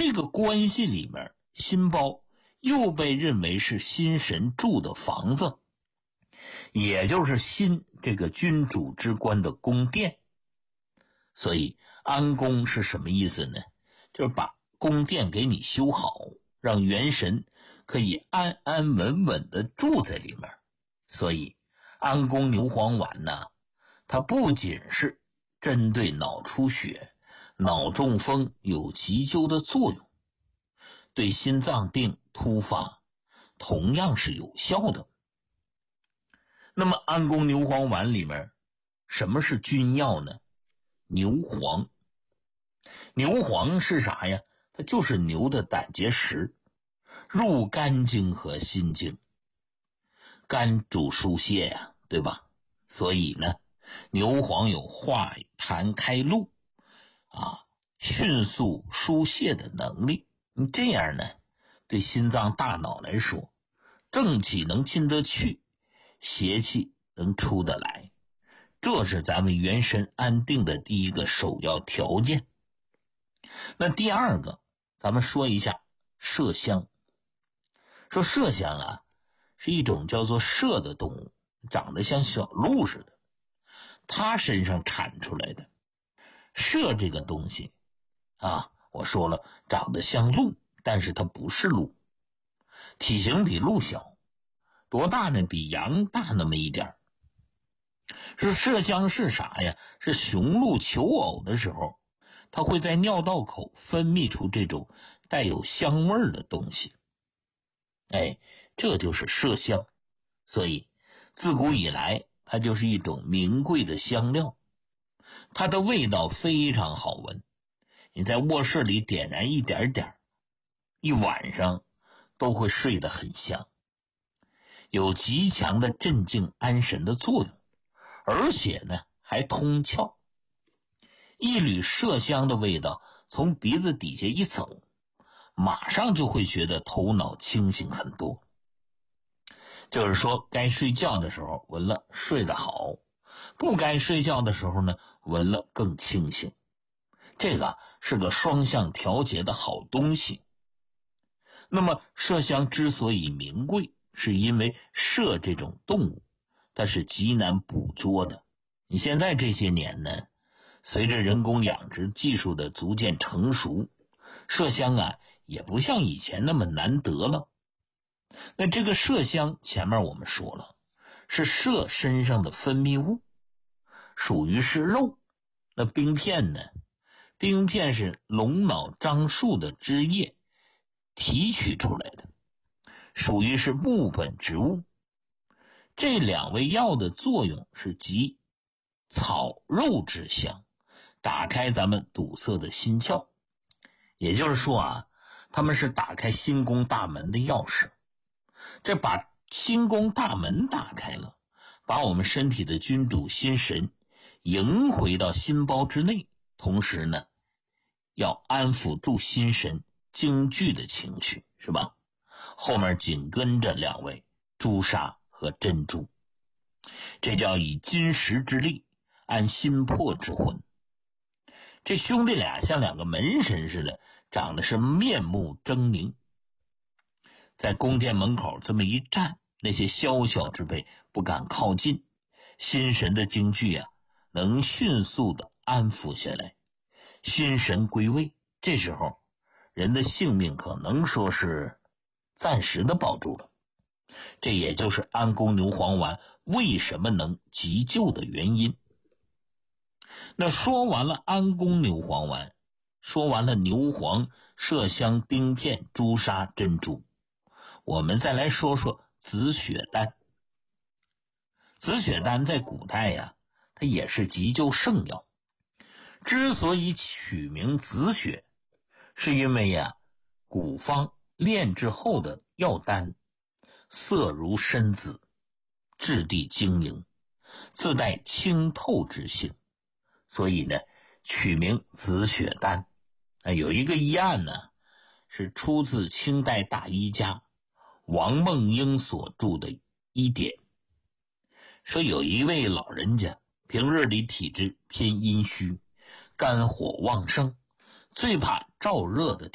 这个关系里面，心包又被认为是心神住的房子，也就是心这个君主之官的宫殿。所以安宫是什么意思呢？就是把宫殿给你修好，让元神可以安安稳稳的住在里面。所以安宫牛黄丸呢，它不仅是针对脑出血、脑中风有急救的作用，对心脏病突发同样是有效的。那么安宫牛黄丸里面什么是君药呢？牛黄。牛黄是啥呀？它就是牛的胆结石，入肝经和心经。肝主疏泄呀，对吧？所以呢，牛黄有化痰开路迅速疏泄的能力。这样呢，对心脏大脑来说，正气能进得去，邪气能出得来，这是咱们元神安定的第一个首要条件。那第二个，咱们说一下麝香。说麝香是一种叫做麝的动物，长得像小鹿似的，它身上产出来的麝这个东西我说了，长得像鹿，但是它不是鹿，体型比鹿小，多大呢？比羊大那么一点。说麝香是啥呀？是雄鹿求偶的时候，它会在尿道口分泌出这种带有香味的东西。这就是麝香。所以自古以来，它就是一种名贵的香料，它的味道非常好闻。你在卧室里点燃一点点，一晚上都会睡得很香，有极强的镇静安神的作用，而且呢还通窍。一缕麝香的味道从鼻子底下一走，马上就会觉得头脑清醒很多。就是说该睡觉的时候闻了睡得好，不该睡觉的时候呢闻了更清醒。这个是个双向调节的好东西。那么麝香之所以名贵，是因为麝这种动物它是极难捕捉的。你现在这些年呢，随着人工养殖技术的逐渐成熟，麝香也不像以前那么难得了。那这个麝香前面我们说了，是麝身上的分泌物，属于是肉。那冰片呢？冰片是龙脑樟树的枝叶提取出来的，属于是木本植物。这两味药的作用是集草肉之香，打开咱们堵塞的心窍。也就是说他们是打开心宫大门的钥匙。这把心宫大门打开了，把我们身体的君主心神迎回到心包之内，同时呢要安抚住心神惊惧的情绪，是吧？后面紧跟着两位朱砂和珍珠，这叫以金石之力安心魄之魂。这兄弟俩像两个门神似的，长得是面目狰狞，在宫殿门口这么一站，那些宵小之辈不敢靠近，心神的惊惧能迅速的安抚下来，心神归位。这时候人的性命可能说是暂时的保住了。这也就是安宫牛黄丸为什么能急救的原因。那说完了安宫牛黄丸，说完了牛黄、麝香、冰片、朱砂、珍珠，我们再来说说紫雪丹。紫雪丹在古代它也是急救圣药。之所以取名紫雪，是因为古方炼制后的药丹色如深紫，质地晶莹，自带清透之性，所以呢取名紫雪丹。有一个医案是出自清代大医家王梦英所著的医典，说有一位老人家平日里体质偏阴虚，肝火旺盛，最怕燥热的